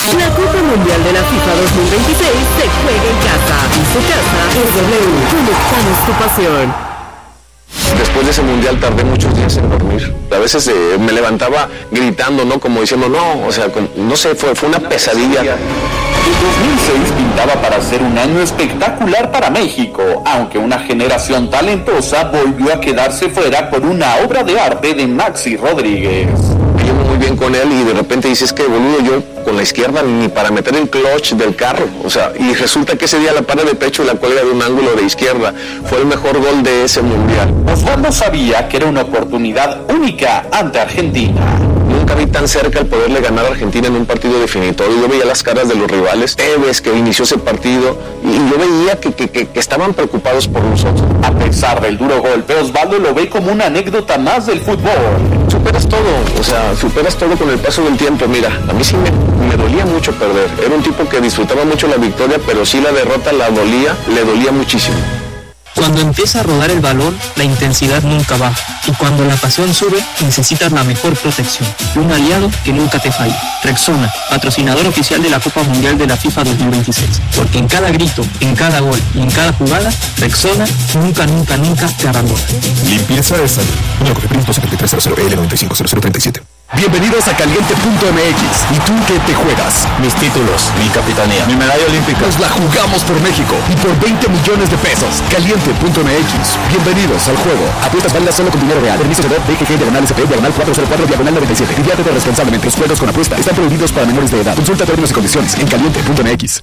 La Copa Mundial de la FIFA 2026 se juega en casa. Y su casa es W. Conectamos tu pasión. Después de ese mundial tardé muchos días en dormir. A veces me levantaba gritando, ¿no? Como diciendo, no, o sea, no sé, fue una pesadilla. El 2006 pintaba para ser un año espectacular para México, aunque una generación talentosa volvió a quedarse fuera por una obra de arte de Maxi Rodríguez. Yo muy bien con él y de repente dices que boludo, yo con la izquierda ni para meter el clutch del carro, o sea, y resulta que ese día la para de pecho y la cuelga de un ángulo de izquierda. Fue el mejor gol de ese mundial. Osvaldo sabía que era una oportunidad única ante Argentina. Nunca vi tan cerca el poderle ganar a Argentina en un partido definitorio. Yo veía las caras de los rivales. Tevez, que inició ese partido, y yo veía que estaban preocupados por nosotros. A pesar del duro golpe, Osvaldo lo ve como una anécdota más del fútbol. Superas todo, o sea, superas todo con el paso del tiempo. Mira, a mí sí me dolía mucho perder. Era un tipo que disfrutaba mucho la victoria, pero sí la derrota le dolía muchísimo. Cuando empieza a rodar el balón, la intensidad nunca baja. Y cuando la pasión sube, necesitas la mejor protección. Un aliado que nunca te falle. Rexona, patrocinador oficial de la Copa Mundial de la FIFA 2026. Porque en cada grito, en cada gol y en cada jugada, Rexona nunca te abandona. Limpieza de salud. Número Cofepris 27300L950037. Bienvenidos a Caliente.mx. ¿Y tú qué te juegas? Mis títulos, mi capitanía, mi medalla olímpica. Nos la jugamos por México y por 20 millones de pesos. Caliente.mx. Bienvenidos al juego. Apuestas válidas solo con dinero real. Permiso de BGG /SP /404 /97. Diviértete responsablemente. Los juegos con apuesta están prohibidos para menores de edad. Consulta términos y condiciones en Caliente.mx.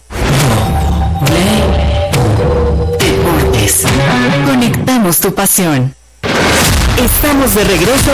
Deportes. Conectamos tu pasión. Estamos de regreso.